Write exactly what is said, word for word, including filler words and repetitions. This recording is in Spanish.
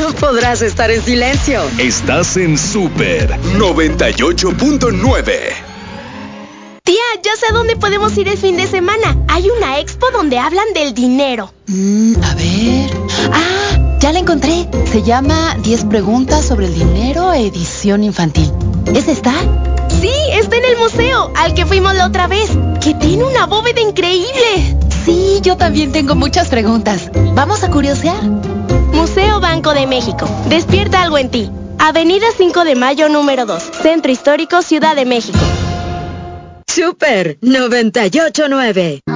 no podrás estar en silencio. Estás en Super noventa y ocho punto nueve. Tía, ya sé a dónde podemos ir el fin de semana. Hay una expo donde hablan del dinero. Mm, a ver... ¡Ah! Ya la encontré. Se llama diez preguntas sobre el dinero, edición infantil. ¿Esa está? Sí, está en el museo, al que fuimos la otra vez, que tiene una bóveda increíble. Sí, yo también tengo muchas preguntas. ¿Vamos a curiosear? Museo Banco de México. Despierta algo en ti. Avenida cinco de Mayo, número dos. Centro Histórico, Ciudad de México. Super noventa y ocho punto nueve.